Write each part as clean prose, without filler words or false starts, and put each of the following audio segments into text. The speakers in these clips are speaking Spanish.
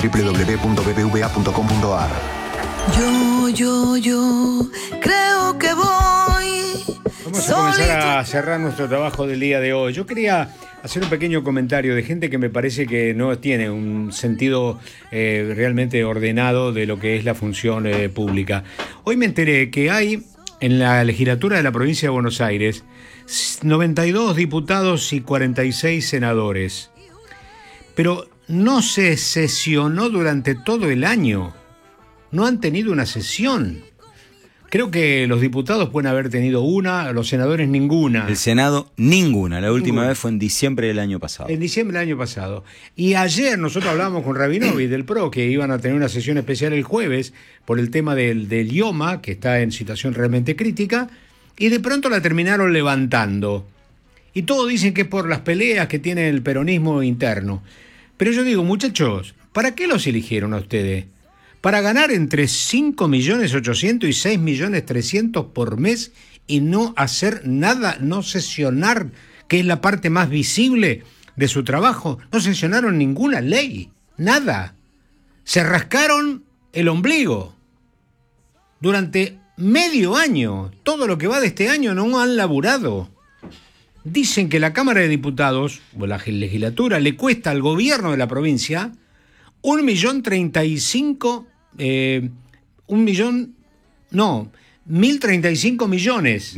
www.bbva.com.ar. Yo creo que voy. Vamos a comenzar a cerrar nuestro trabajo del día de hoy. Yo quería hacer un pequeño comentario de gente que me parece que no tiene un sentido realmente ordenado de lo que es la función pública. Hoy me enteré que hay en la legislatura de la provincia de Buenos Aires 92 diputados y 46 senadores. Pero no se sesionó durante todo el año. No han tenido una sesión. Creo que los diputados pueden haber tenido una, los senadores ninguna. El Senado ninguna. La última vez fue en diciembre del año pasado. En diciembre del año pasado. Y ayer nosotros hablábamos con Rabinovich del PRO, que iban a tener una sesión especial el jueves por el tema del IOMA, que está en situación realmente crítica, y de pronto la terminaron levantando. Y todos dicen que es por las peleas que tiene el peronismo interno. Pero yo digo, muchachos, ¿para qué los eligieron a ustedes? ¿Para ganar entre 5.800.000 y 6.300.000 por mes y no hacer nada, no sesionar, que es la parte más visible de su trabajo? No sesionaron ninguna ley, nada. Se rascaron el ombligo. Durante medio año, todo lo que va de este año no han laburado. Dicen que la Cámara de Diputados, o la legislatura, le cuesta al gobierno de la provincia 1.035 millones.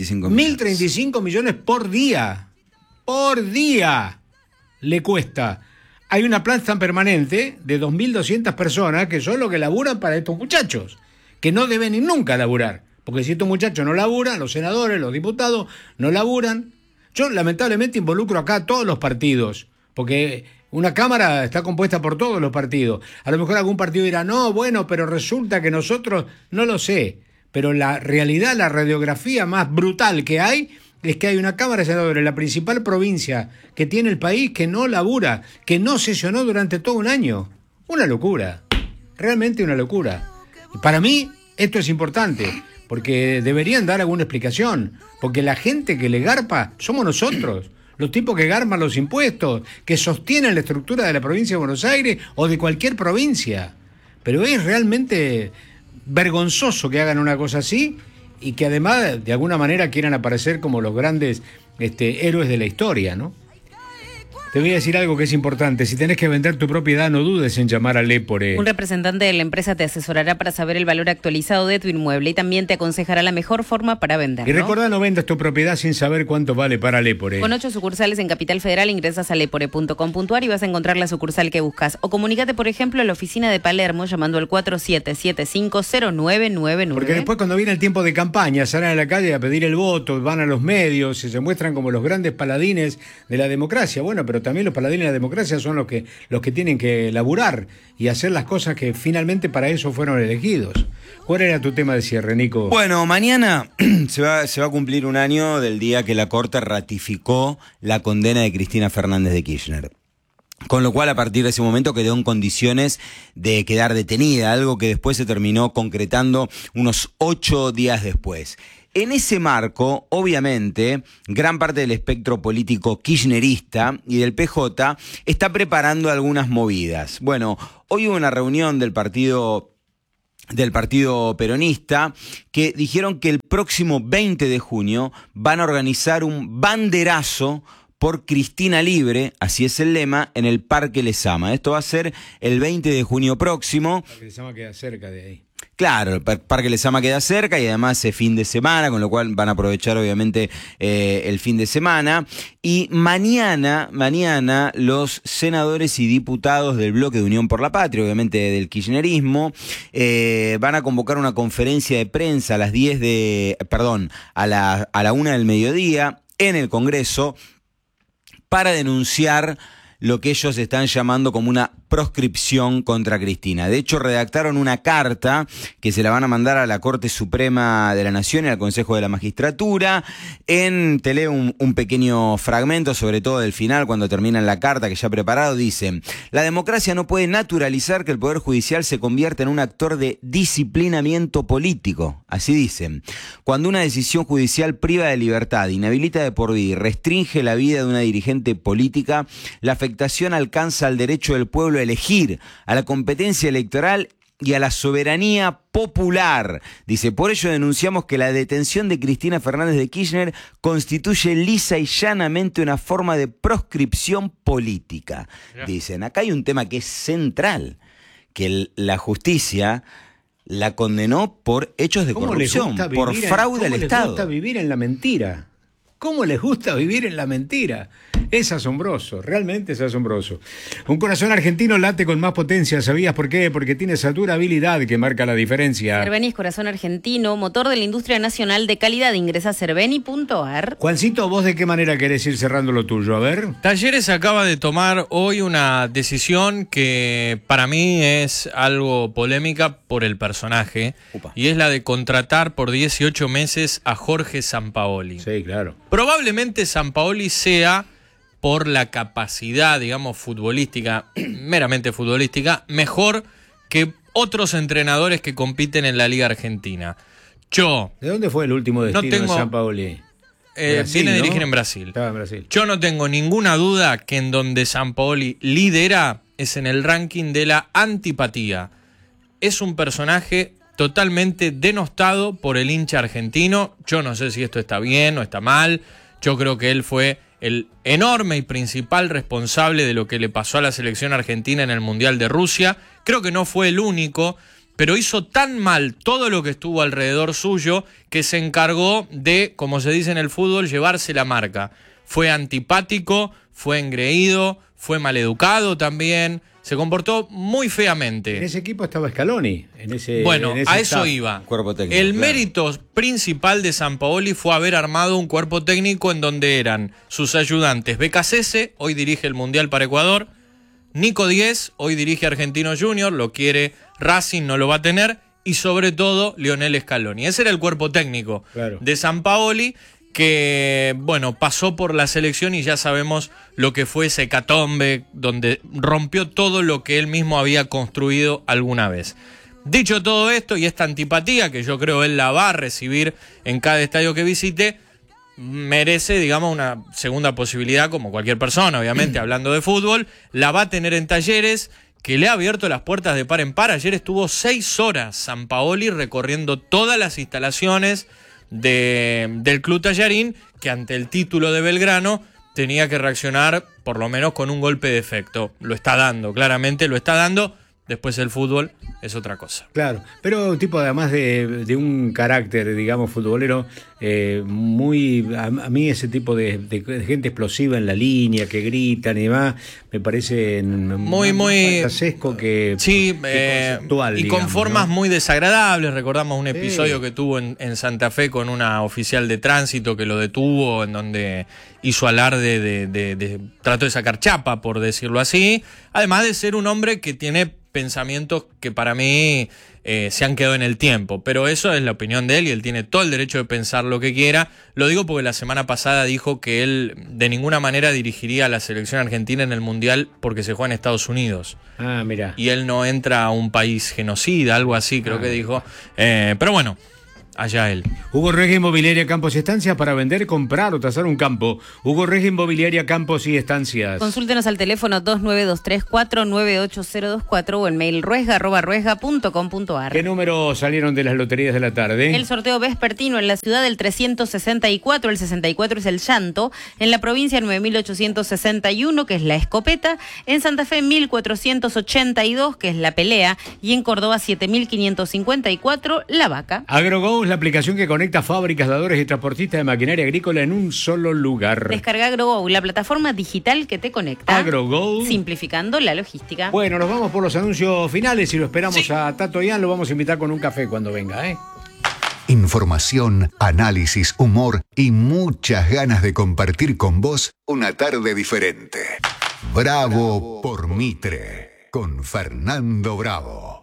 1.035 millones por día. Por día le cuesta. Hay una planta permanente de 2.200 personas que son los que laburan para estos muchachos, que no deben ir nunca a laburar. Porque si estos muchachos no laburan, los senadores, los diputados no laburan. Yo lamentablemente involucro acá a todos los partidos, porque una Cámara está compuesta por todos los partidos. A lo mejor algún partido dirá, no, bueno, pero resulta que nosotros, no lo sé. Pero la realidad, la radiografía más brutal que hay, es que hay una Cámara de Senadores, la principal provincia que tiene el país, que no labura, que no sesionó durante todo un año. Una locura, realmente una locura. Y para mí esto es importante, porque deberían dar alguna explicación, porque la gente que le garpa somos nosotros. Los tipos que garman los impuestos, que sostienen la estructura de la provincia de Buenos Aires o de cualquier provincia. Pero es realmente vergonzoso que hagan una cosa así y que además de alguna manera quieran aparecer como los grandes héroes de la historia, ¿no? Te voy a decir algo que es importante. Si tenés que vender tu propiedad, no dudes en llamar a Lepore. Un representante de la empresa te asesorará para saber el valor actualizado de tu inmueble y también te aconsejará la mejor forma para venderlo. Y recordá, no vendas tu propiedad sin saber cuánto vale para Lepore. Con 8 sucursales en Capital Federal, ingresas a lepore.com.ar y vas a encontrar la sucursal que buscas. O comunícate, por ejemplo, a la oficina de Palermo llamando al 47750999. Porque después, cuando viene el tiempo de campaña, salen a la calle a pedir el voto, van a los medios y se muestran como los grandes paladines de la democracia. Bueno, pero también los paladines de la democracia son los que tienen que laburar y hacer las cosas que finalmente para eso fueron elegidos. ¿Cuál era tu tema de cierre, Nico? Bueno, mañana se va a cumplir un año del día que la Corte ratificó la condena de Cristina Fernández de Kirchner. Con lo cual, a partir de ese momento quedó en condiciones de quedar detenida, algo que después se terminó concretando unos 8 días después. En ese marco, obviamente, gran parte del espectro político kirchnerista y del PJ está preparando algunas movidas. Bueno, hoy hubo una reunión del partido peronista que dijeron que el próximo 20 de junio van a organizar un banderazo por Cristina Libre, así es el lema, en el Parque Lezama. Esto va a ser el 20 de junio próximo. El Parque Lezama queda cerca de ahí. Claro, el Parque Lezama queda cerca y además es fin de semana, con lo cual van a aprovechar obviamente el fin de semana. Y mañana los senadores y diputados del Bloque de Unión por la Patria, obviamente del kirchnerismo, van a convocar una conferencia de prensa a las 1 del mediodía en el Congreso para denunciar lo que ellos están llamando como una proscripción contra Cristina. De hecho, redactaron una carta que se la van a mandar a la Corte Suprema de la Nación y al Consejo de la Magistratura. Te leo un pequeño fragmento, sobre todo del final, cuando terminan la carta que ya ha preparado. Dice: la democracia no puede naturalizar que el Poder Judicial se convierta en un actor de disciplinamiento político. Así dicen. Cuando una decisión judicial priva de libertad, inhabilita de por vida y restringe la vida de una dirigente política, la afectación afectación alcanza al derecho del pueblo a elegir, a la competencia electoral y a la soberanía popular. Dice, por ello denunciamos que la detención de Cristina Fernández de Kirchner constituye lisa y llanamente una forma de proscripción política. Dicen, acá hay un tema que es central, que la justicia la condenó por hechos de corrupción, por fraude al Estado. ¿Cómo les gusta vivir en la mentira? ¿Cómo les gusta vivir en la mentira? Es asombroso, realmente es asombroso. Un corazón argentino late con más potencia, ¿sabías por qué? Porque tiene esa durabilidad que marca la diferencia. Cerveni es corazón argentino, motor de la industria nacional de calidad. Ingresa a cerveni.ar. Juancito, ¿vos de qué manera querés ir cerrando lo tuyo? A ver. Talleres acaba de tomar hoy una decisión que para mí es algo polémica por el personaje. Y es la de contratar por 18 meses a Jorge Sampaoli. Sí, claro. Probablemente Sampaoli sea, por la capacidad, digamos, futbolística, meramente futbolística, mejor que otros entrenadores que compiten en la Liga Argentina. ¿De dónde fue el último destino de Sampaoli? Viene a dirigir en Brasil. Estaba en Brasil. Yo no tengo ninguna duda que en donde Sampaoli lidera es en el ranking de la antipatía. Es un personaje totalmente denostado por el hincha argentino. Yo no sé si esto está bien o está mal. Yo creo que él fue el enorme y principal responsable de lo que le pasó a la selección argentina en el Mundial de Rusia. Creo que no fue el único, pero hizo tan mal todo lo que estuvo alrededor suyo que se encargó de, como se dice en el fútbol, llevarse la marca. Fue antipático, fue engreído, fue maleducado también. Se comportó muy feamente. En ese equipo estaba Scaloni. Bueno, a eso iba. Cuerpo técnico, el claro. mérito principal de Sampaoli fue haber armado un cuerpo técnico en donde eran sus ayudantes Becasese, hoy dirige el Mundial para Ecuador, Nico Diez, hoy dirige Argentinos Juniors, lo quiere Racing, no lo va a tener, y sobre todo Lionel Scaloni. Ese era el cuerpo técnico de Sampaoli, que, bueno, pasó por la selección y ya sabemos lo que fue ese hecatombe, donde rompió todo lo que él mismo había construido alguna vez. Dicho todo esto y esta antipatía, que yo creo él la va a recibir en cada estadio que visite, merece, digamos, una segunda posibilidad, como cualquier persona, obviamente, hablando de fútbol, la va a tener en Talleres, que le ha abierto las puertas de par en par. Ayer estuvo 6 horas Sampaoli recorriendo todas las instalaciones del Club Tallarín, que ante el título de Belgrano tenía que reaccionar por lo menos con un golpe de efecto. Lo está dando, claramente lo está dando. Después el fútbol es otra cosa. Claro, pero un tipo además de un carácter, digamos, futbolero, muy... A mí ese tipo de gente explosiva en la línea, que gritan y demás, me parece muy fantasesco que conceptual, y digamos, con formas ¿no? muy desagradables. Recordamos un episodio que tuvo en Santa Fe con una oficial de tránsito que lo detuvo, en donde hizo alarde trató de sacar chapa, por decirlo así, además de ser un hombre que tiene pensamientos que para mí se han quedado en el tiempo, pero eso es la opinión de él y él tiene todo el derecho de pensar lo que quiera. Lo digo porque la semana pasada dijo que él de ninguna manera dirigiría a la selección argentina en el Mundial porque se juega en Estados Unidos. Ah, mira. Y él no entra a un país genocida, algo así creo que dijo. Pero bueno, allá él. Hugo Regi Inmobiliaria Campos y Estancias, para vender, comprar o tasar un campo. Hugo Regi Inmobiliaria Campos y Estancias. Consúltenos al teléfono 2923498024 o en mail ruesga@ruesga.com.ar. ¿Qué números salieron de las loterías de la tarde? El sorteo vespertino en la ciudad del 364, el 64 es el llanto, en la provincia 9861, que es la escopeta, en Santa Fe 1482, que es la pelea, y en Córdoba 7554, la vaca. AgroGo es la aplicación que conecta fábricas, dadores y transportistas de maquinaria agrícola en un solo lugar. Descarga AgroGo, la plataforma digital que te conecta. AgroGo. Simplificando la logística. Bueno, nos vamos por los anuncios finales y lo esperamos a Tato Ian, lo vamos a invitar con un café cuando venga, ¿eh? Información, análisis, humor y muchas ganas de compartir con vos una tarde diferente. Bravo por Mitre, con Fernando Bravo.